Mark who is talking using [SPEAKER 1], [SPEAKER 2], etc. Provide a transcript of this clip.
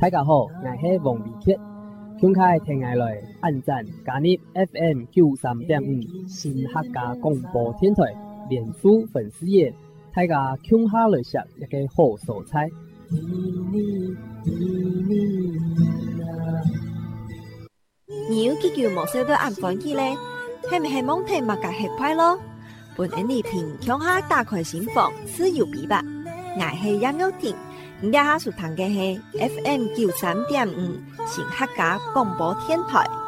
[SPEAKER 1] 大家好，我是王维杰，请开听爱来按赞加入 FM 93.5新客家广播电台脸书粉丝页，大家听下来食一个好素菜。
[SPEAKER 2] 牛結叫無少都按歡喜咧，係咪係蒙聽物格係快咯？本人哋平鄉下打開心房，自由比吧，我係楊友婷。而家所聽嘅係 FM 93.5新客家廣播電台。